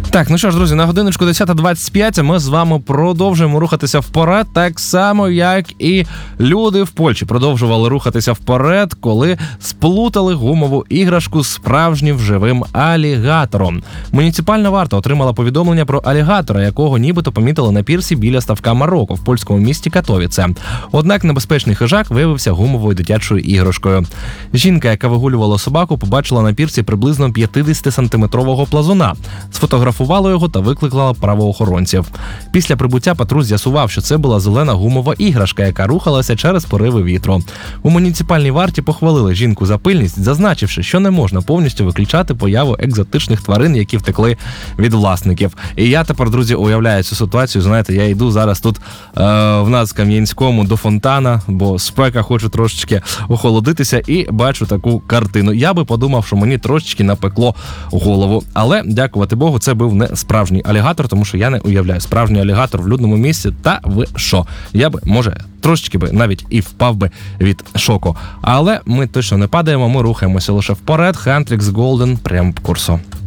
Так, ну що ж, друзі, на годиночку 10:25 ми з вами продовжуємо рухатися вперед, так само, як і люди в Польщі продовжували рухатися вперед, коли сплутали гумову іграшку з справжнім живим алігатором. Муніципальна варта отримала повідомлення про алігатора, якого нібито помітили на пірсі біля ставка Марокко в польському місті Катовіце. Однак небезпечний хижак виявився гумовою дитячою іграшкою. Жінка, яка вигулювала собаку, побачила на пірсі приблизно 50-сантиметрового плазуна, сфотографувала його та викликала правоохоронців. Після прибуття патруль з'ясував, що це була зелена гумова іграшка, яка рухалася через пориви вітру. У муніципальній варті похвалили жінку за пильність, зазначивши, що не можна повністю виключати появу екзотичних тварин, які втекли від власників. І я тепер, друзі, уявляю цю ситуацію. Знаєте, я йду зараз тут в нас в Кам'янському до фонтана, бо спека, хочу трошечки охолодитися, і бачу таку картину. Я би подумав, що мені трошечки напекло голову. Але, дякувати Богу, це був не справжній алігатор, тому що я не уявляю справжній алігатор в людному місці. Та ви що? Я би, може, трошечки би навіть і впав би від шоку. Але ми точно не падаємо, ми рухаємося лише вперед. Хантрікс Голден прямо по курсу.